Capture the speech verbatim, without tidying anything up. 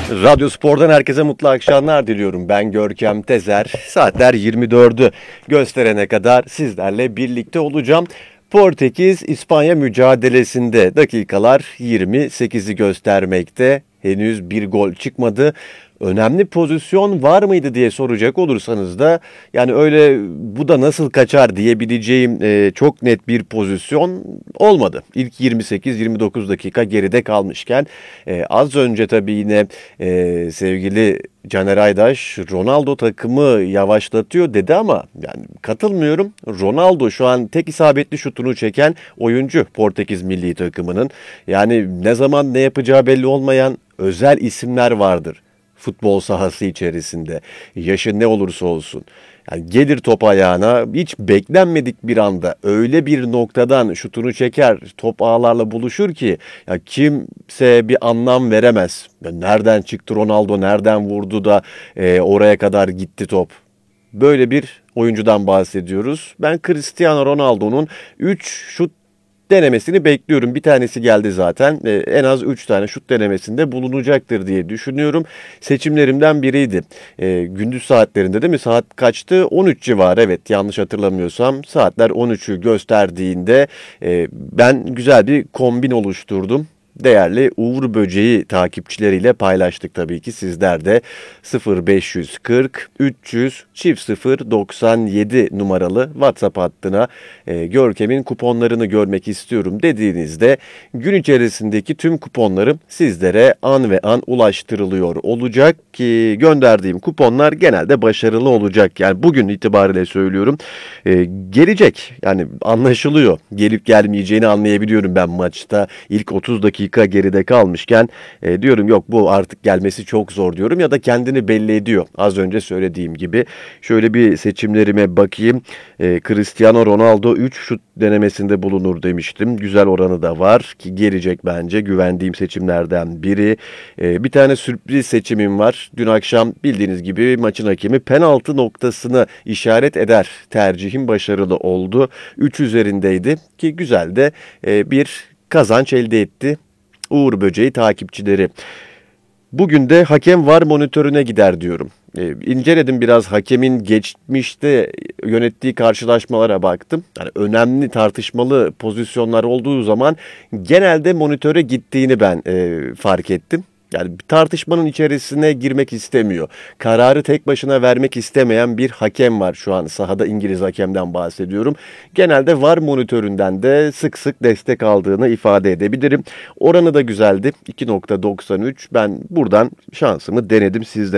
Radyo Spor'dan herkese mutlu akşamlar diliyorum. Ben Görkem Tezer. Saatler yirmi dördü gösterene kadar sizlerle birlikte olacağım. Portekiz-İspanya mücadelesinde dakikalar yirmi sekizi göstermekte. Henüz bir gol çıkmadı. Önemli pozisyon var mıydı diye soracak olursanız da yani öyle bu da nasıl kaçar diyebileceğim e, çok net bir pozisyon olmadı. İlk yirmi sekiz yirmi dokuz dakika geride kalmışken e, az önce tabii yine e, sevgili Caner Aydaş Ronaldo takımı yavaşlatıyor dedi ama yani katılmıyorum. Ronaldo şu an tek isabetli şutunu çeken oyuncu Portekiz milli takımının. Yani ne zaman ne yapacağı belli olmayan özel isimler vardır futbol sahası içerisinde. Yaşı ne olursa olsun. Yani gelir top ayağına hiç beklenmedik bir anda öyle bir noktadan şutunu çeker, top ağlarla buluşur ki ya kimse bir anlam veremez. Ya nereden çıktı Ronaldo, nereden vurdu da e, oraya kadar gitti top. Böyle bir oyuncudan bahsediyoruz. Ben Cristiano Ronaldo'nun üç şut denemesini bekliyorum. Bir tanesi geldi zaten. Ee, en az üç tane şut denemesinde bulunacaktır diye düşünüyorum. Seçimlerimden biriydi. Ee, gündüz saatlerinde değil mi? Saat kaçtı? on üç civarı, evet, yanlış hatırlamıyorsam. Saatler on üçü gösterdiğinde e, ben güzel bir kombin oluşturdum. Değerli Uğur Böceği takipçileriyle paylaştık tabii ki. Sizler de sıfır beş kırk üç yüz çift sıfır doksan yedi numaralı WhatsApp hattına e, Görkem'in kuponlarını görmek istiyorum dediğinizde gün içerisindeki tüm kuponlarım sizlere an ve an ulaştırılıyor olacak ki gönderdiğim kuponlar genelde başarılı olacak. Yani bugün itibariyle söylüyorum. E, gelecek yani anlaşılıyor. Gelip gelmeyeceğini anlayabiliyorum ben maçta. İlk otuz dakika geride kalmışken e, diyorum yok bu artık gelmesi çok zor diyorum ya da kendini belli ediyor. Az önce söylediğim gibi şöyle bir seçimlerime bakayım. E, Cristiano Ronaldo üç şut denemesinde bulunur demiştim. Güzel oranı da var ki gelecek bence güvendiğim seçimlerden biri. E, bir tane sürpriz seçimim var. Dün akşam bildiğiniz gibi maçın hakemi penaltı noktasını işaret eder. Tercihim başarılı oldu. üç üzerindeydi ki güzel de e, bir kazanç elde etti Uğur Böceği takipçileri. Bugün de hakem var monitörüne gider diyorum. E, inceledim biraz hakemin geçmişte yönettiği karşılaşmalara baktım. Yani önemli tartışmalı pozisyonlar olduğu zaman genelde monitöre gittiğini ben e, fark ettim. Yani bir tartışmanın içerisine girmek istemiyor. Kararı tek başına vermek istemeyen bir hakem var şu an sahada, İngiliz hakemden bahsediyorum. Genelde var monitöründen de sık sık destek aldığını ifade edebilirim. Oranı da güzeldi. iki nokta doksan üç. Ben buradan şansımı denedim, sizde